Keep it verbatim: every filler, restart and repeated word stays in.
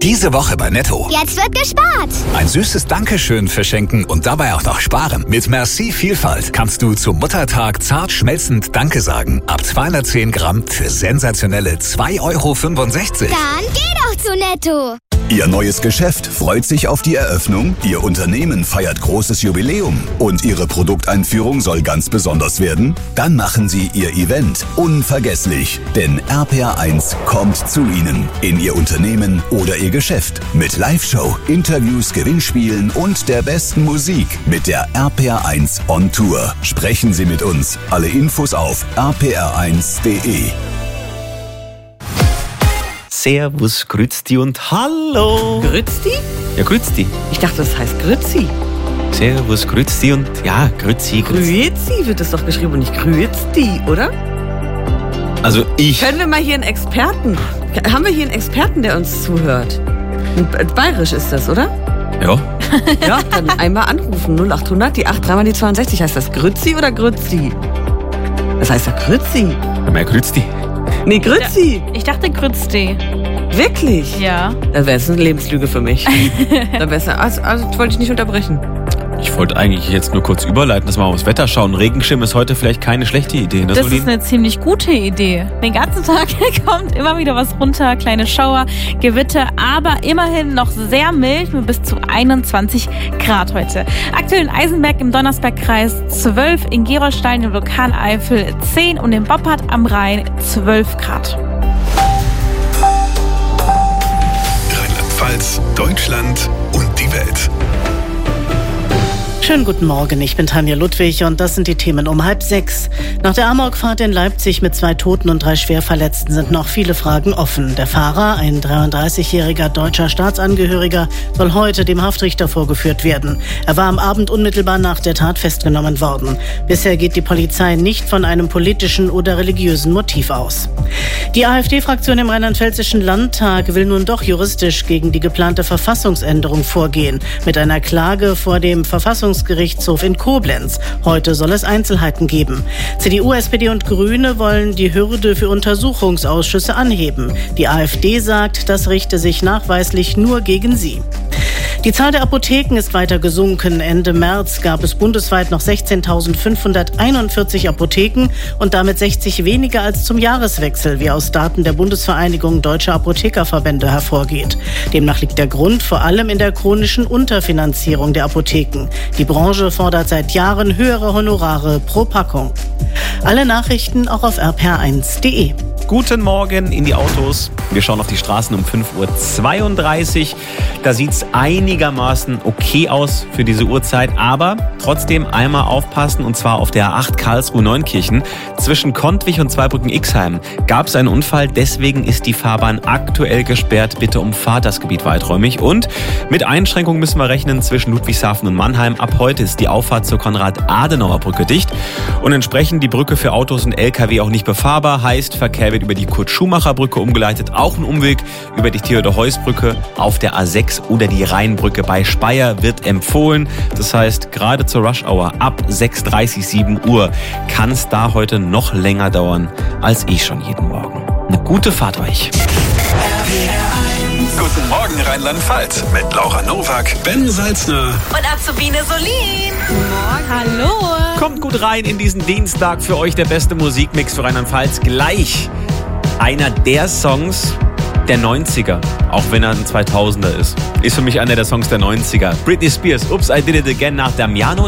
Diese Woche bei Netto. Jetzt wird gespart. Ein süßes Dankeschön verschenken und dabei auch noch sparen. Mit Merci Vielfalt kannst du zum Muttertag zart schmelzend Danke sagen. Ab zweihundertzehn Gramm für sensationelle zwei Euro fünfundsechzig. Dann geh doch zu Netto. Ihr neues Geschäft freut sich auf die Eröffnung, Ihr Unternehmen feiert großes Jubiläum und Ihre Produkteinführung soll ganz besonders werden? Dann machen Sie Ihr Event unvergesslich, denn R P R eins kommt zu Ihnen, in Ihr Unternehmen oder Ihr Geschäft. Mit Live-Show, Interviews, Gewinnspielen und der besten Musik mit der R P R eins on Tour. Sprechen Sie mit uns. Alle Infos auf r p r eins punkt d e. Servus, Grützti und Hallo. Grützti? Ja, Grützti. Ich dachte, das heißt Grützi. Servus, Grützti und ja, Grützi, Grützi. Grützi wird es doch geschrieben und nicht Grützti, oder? Also ich... Können wir mal hier einen Experten... Haben wir hier einen Experten, der uns zuhört? Bayerisch ist das, oder? Ja. Ja, dann einmal anrufen. null acht hundert, die acht, dreimal die zweiundsechzig. Heißt das Grützi oder Grützi? Das heißt ja Grützi. Ja, mehr Grützti. Nee, Grützi. Ich dachte Grützti. Wirklich? Ja. Dann wäre es eine Lebenslüge für mich. Dann wäre es... Also, also wollte ich nicht unterbrechen. Ich wollte eigentlich jetzt nur kurz überleiten, dass wir mal aufs Wetter schauen. Regenschirm ist heute vielleicht keine schlechte Idee, ne, Das Solin? ist eine ziemlich gute Idee. Den ganzen Tag kommt immer wieder was runter, kleine Schauer, Gewitter, aber immerhin noch sehr mild mit bis zu einundzwanzig Grad heute. Aktuell in Eisenberg im Donnersbergkreis zwölf, in Gerolstein im Vulkaneifel zehn und in Boppard am Rhein zwölf Grad. Rheinland-Pfalz, Deutschland und die Welt. Schönen guten Morgen, ich bin Tanja Ludwig und das sind die Themen um halb sechs. Nach der Amokfahrt in Leipzig mit zwei Toten und drei Schwerverletzten sind noch viele Fragen offen. Der Fahrer, ein dreiunddreißigjähriger deutscher Staatsangehöriger, soll heute dem Haftrichter vorgeführt werden. Er war am Abend unmittelbar nach der Tat festgenommen worden. Bisher geht die Polizei nicht von einem politischen oder religiösen Motiv aus. Die AfD-Fraktion im Rheinland-Pfälzischen Landtag will nun doch juristisch gegen die geplante Verfassungsänderung vorgehen. Mit einer Klage vor dem Verfassungsgerichtshof in Koblenz. Heute soll es Einzelheiten geben. C D U, S P D und Grüne wollen die Hürde für Untersuchungsausschüsse anheben. Die AfD sagt, das richte sich nachweislich nur gegen sie. Die Zahl der Apotheken ist weiter gesunken. Ende März gab es bundesweit noch sechzehntausendfünfhunderteinundvierzig Apotheken und damit sechzig weniger als zum Jahreswechsel, wie aus Daten der Bundesvereinigung Deutscher Apothekerverbände hervorgeht. Demnach liegt der Grund vor allem in der chronischen Unterfinanzierung der Apotheken. Die Branche fordert seit Jahren höhere Honorare pro Packung. Alle Nachrichten auch auf r p r eins punkt d e. Guten Morgen in die Autos. Wir schauen auf die Straßen um fünf Uhr zweiunddreißig. Da sieht es einigermaßen okay aus für diese Uhrzeit, aber trotzdem einmal aufpassen, und zwar auf der A acht Karlsruhe-Neunkirchen. Zwischen Kontwich und Zweibrücken-Ixheim gab es einen Unfall, deswegen ist die Fahrbahn aktuell gesperrt. Bitte umfahrt das Gebiet weiträumig. Und mit Einschränkungen müssen wir rechnen zwischen Ludwigshafen und Mannheim. Ab heute ist die Auffahrt zur Konrad-Adenauer-Brücke dicht und entsprechend die Brücke für Autos und L K W auch nicht befahrbar. Heißt, Verkehr wird über die Kurt-Schumacher-Brücke umgeleitet, auch ein Umweg über die Theodor-Heuss-Brücke auf der A sechs oder die Rheinbrücke bei Speyer wird empfohlen. Das heißt, gerade zur Rush-Hour ab sechs Uhr dreißig, sieben Uhr kann es da heute noch länger dauern als ich schon jeden Morgen. Eine gute Fahrt euch. Guten Morgen Rheinland-Pfalz mit Laura Nowak, Ben Salzner Und Azubine Solin. Hallo. Kommt gut rein in diesen Dienstag, für euch der beste Musikmix für Rheinland-Pfalz. Gleich einer der Songs der neunziger, auch wenn er ein zweitausender ist. Ist für mich einer der Songs der neunziger. Britney Spears, Oops, I Did It Again nach Damiano.